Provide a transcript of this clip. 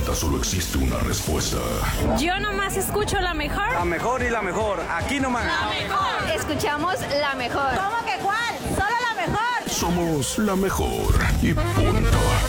pregunta solo existe una respuesta. Yo nomás escucho la mejor. La mejor y la mejor. Aquí nomás. La mejor. Escuchamos la mejor. ¿Cómo que cuál? Solo la mejor. Somos la mejor y punto.